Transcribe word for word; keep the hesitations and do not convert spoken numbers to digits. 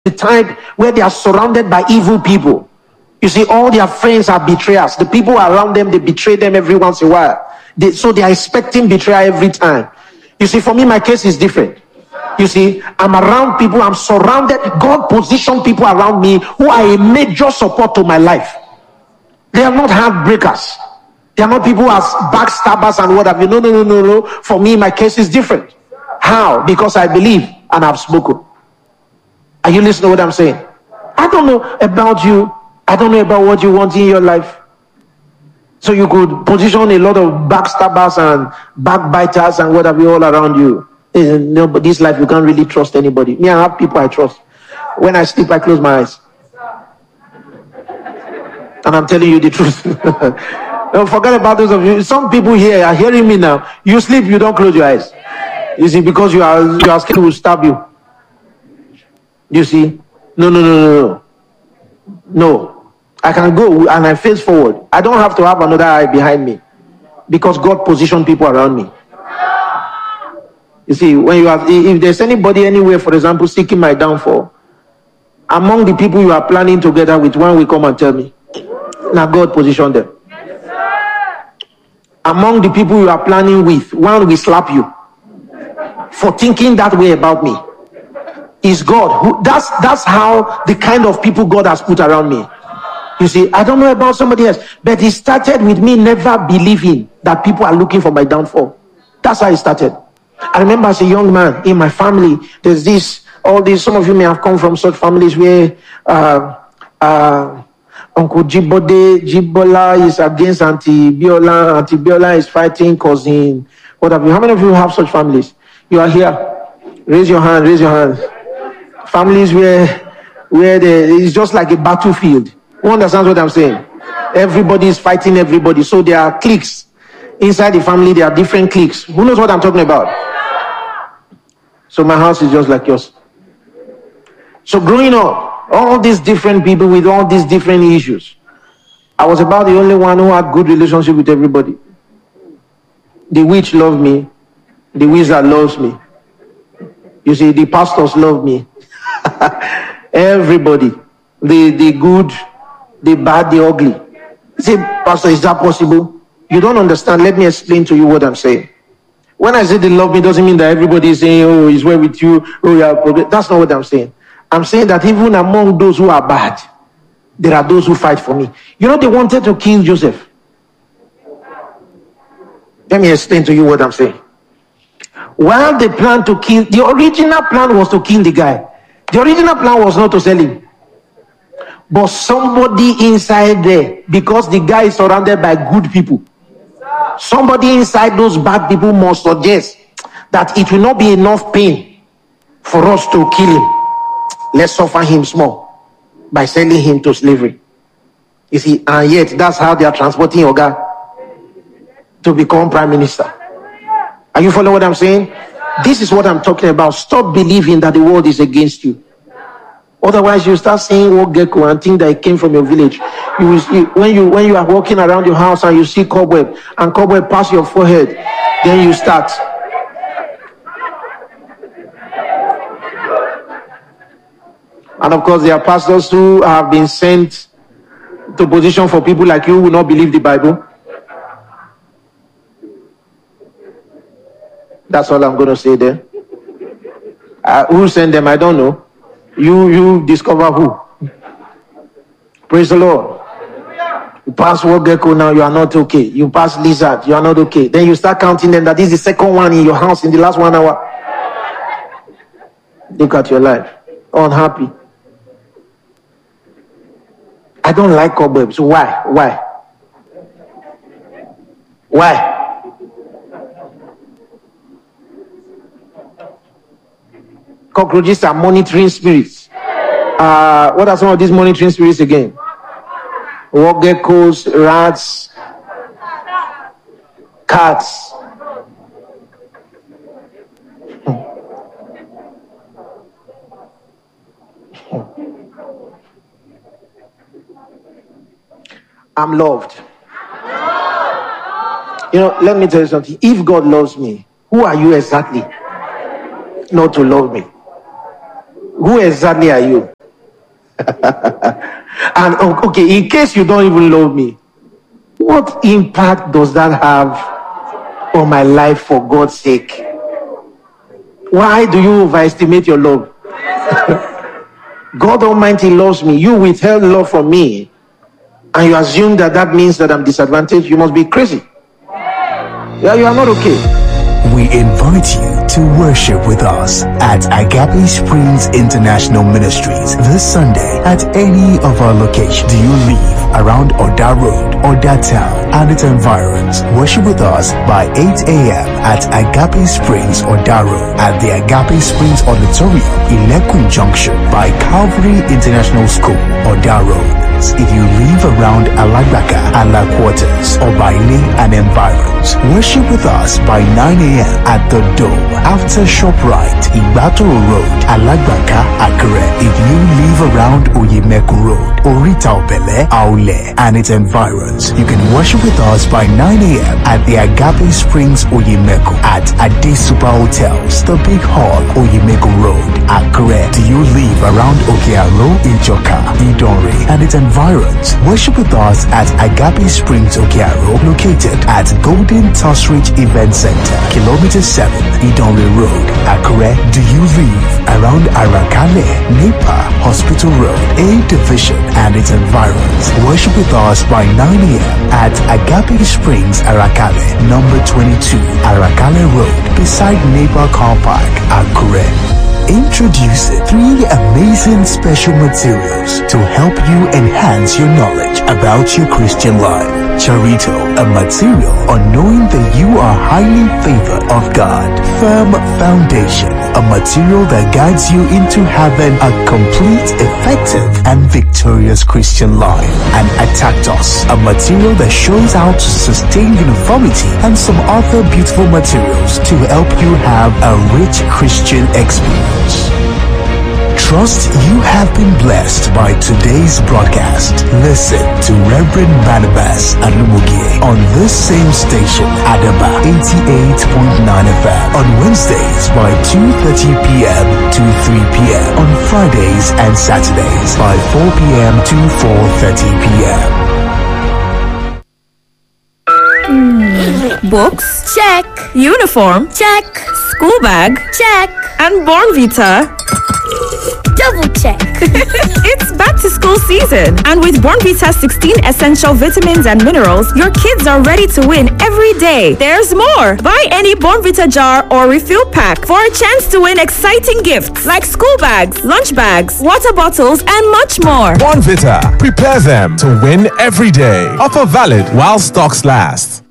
the type where they are surrounded by evil people. You see, all their friends are betrayers. The people around them, they betray them every once in a while. They, so they are expecting betrayal every time. You see, for me, my case is different. You see, I'm around people, I'm surrounded. God positioned people around me who are a major support to my life. They are not heartbreakers. They are not people as backstabbers and what have you. No, no, no, no, no. For me, my case is different. How? Because I believe and I've spoken. Are you listening to what I'm saying? I don't know about you. I don't know about what you want in your life. So you could position a lot of backstabbers and backbiters and what have you all around you. No, but this life you can't really trust anybody. Me, I have people I trust. When I sleep, I close my eyes. And I'm telling you the truth. Don't forget about those of you. Some people here are hearing me now. You sleep, you don't close your eyes. You see, because you are you are scared to stab you. You see? No, no, no, no, no. No. I can go and I face forward. I don't have to have another eye behind me. Because God positioned people around me. You see, when you have, if there's anybody anywhere, for example, seeking my downfall, among the people you are planning together with, one will come and tell me. Now God positioned them. Among the people you are planning with, one will slap you for thinking that way about me. Is God who that's that's how the kind of people God has put around me. You see, I don't know about somebody else, but it started with me never believing that people are looking for my downfall. That's how it started. I remember as a young man in my family, there's this, all these, some of you may have come from such families where uh, uh, Uncle Jibode, Jibola is against Auntie Biola, Auntie Biola is fighting cousin, what have you. How many of you have such families? You are here. Raise your hand, raise your hand. Families where, where they, it's just like a battlefield. Who understands what I'm saying? Everybody is fighting everybody. So there are cliques. Inside the family, there are different cliques. Who knows what I'm talking about? So my house is just like yours. So growing up, all these different people with all these different issues. I was about the only one who had good relationship with everybody. The witch loved me. The wizard loves me. You see, the pastors love me. Everybody. The, the good, the bad, the ugly. You say, Pastor, is that possible? You don't understand. Let me explain to you what I'm saying. When I say they love me, doesn't mean that everybody is saying, oh, he's well with you. Oh, yeah. That's not what I'm saying. I'm saying that even among those who are bad, there are those who fight for me. You know, they wanted to kill Joseph. Let me explain to you what I'm saying. While they planned to kill, the original plan was to kill the guy. The original plan was not to sell him. But somebody inside there, because the guy is surrounded by good people, somebody inside those bad people must suggest that it will not be enough pain for us to kill him. Let's suffer him small by selling him to slavery. You see, and yet that's how they are transporting Oga to become prime minister. Are you following what I'm saying? This is what I'm talking about. Stop believing that the world is against you. Otherwise, you start saying "Wo gecko" and think that it came from your village. You will see, when you when you are walking around your house and you see cobweb and cobweb pass your forehead, then you start. And of course, there are pastors who have been sent to position for people like you who will not believe the Bible. That's all I'm going to say there. Uh, who sent them? I don't know. You you discover who. Praise the Lord. You pass Wo gecko now, you are not okay. You pass lizard, you are not okay. Then you start counting them that this is the second one in your house in the last one hour. Look at your life. Unhappy. I don't like cobwebs. Why? Why? Why? Cockroaches are monitoring spirits. Uh, what are some of these monitoring spirits again? Wo geckos, rats, cats. I'm loved. You know, let me tell you something. If God loves me, who are you exactly not to love me? Who exactly are you? And okay, in case you don't even love me, what impact does that have on my life, for God's sake? Why do you overestimate your love? God Almighty loves me. You withheld love from me, and you assume that that means that I'm disadvantaged. You must be crazy. Yeah, you are not okay. We invite you to worship with us at Agape Springs International Ministries this Sunday at any of our locations. Do you live around Oda Road, Oda Town, and its environs? Worship with us by eight a.m. at Agape Springs, Oda Road, at the Agape Springs Auditorium, Ilekun Junction, by Calvary International School, Oda Road. If you live around Alagbaka, Ala Quarters, or Baile and environs, worship with us by nine a.m. at the Dome after ShopRite, Ibatoro Road, Alagbaka, Akure. If you live around Oyemeku Road, Orita Obele, Aule, and its environs, you can worship with us by nine a.m. at the Agape Springs, Oyemeku, at Ade Super Hotels, the Big Hall, Oyemeku Road, Akure. Do you live around Okearo, Ijoka, Idonre, and its environs? Environs. Worship with us at Agape Springs, Okearo, located at Golden Tusridge Event Center, Kilometer seven, Idonre Road, Akure. Do you live around Arakale, Nepa, Hospital Road, A Division, and its environs? Worship with us by nine a.m. at Agape Springs, Arakale, number twenty-two, Arakale Road, beside Nepa Car Park, Akure. Introducing three amazing special materials to help you enhance your knowledge about your Christian life. Charito, a material on knowing that you are highly favored of God. Firm Foundation, a material that guides you into having a complete, effective, and victorious Christian life. And Atactos, a material that shows how to sustain uniformity, and some other beautiful materials to help you have a rich Christian experience. Trust you have been blessed by today's broadcast. Listen to Reverend Barnabas Alumugie on this same station, Adaba eighty-eight point nine F M, on Wednesdays by two thirty p.m. to three p.m. on Fridays and Saturdays by four p.m. to four thirty p.m. Mm. Books? Check. Uniform? Check. School bag? Check. And Bornvita? Double check. It's back to school season, and with Bornvita sixteen essential vitamins and minerals, your kids are ready to win every day. There's more. Buy any Bornvita jar or refill pack for a chance to win exciting gifts like school bags, lunch bags, water bottles, and much more. Bornvita, prepare them to win every day. Offer valid while stocks last.